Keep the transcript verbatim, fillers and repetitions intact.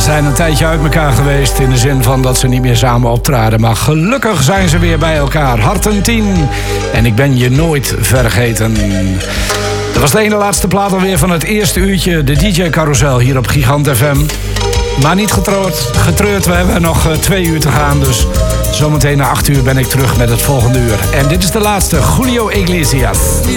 zijn een tijdje uit elkaar geweest. In de zin van dat ze niet meer samen optraden. Maar gelukkig zijn ze weer bij elkaar. Harten tien. En ik ben je nooit vergeten. Dat was de ene laatste plaat alweer van het eerste uurtje. De D J Carousel hier op Gigant F M. Maar niet getreurd, getreurd. We hebben nog uh, twee uur te gaan. Dus zometeen na acht uur ben ik terug met het volgende uur. En dit is de laatste. Julio Iglesias.